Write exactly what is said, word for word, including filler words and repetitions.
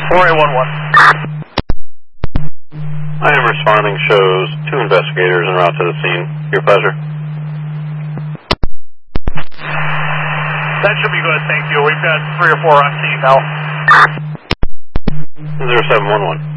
four eight one one. I am responding, shows two investigators en route to the scene. Your pleasure. That should be good, thank you. We've got three or four on scene now. zero seven one one.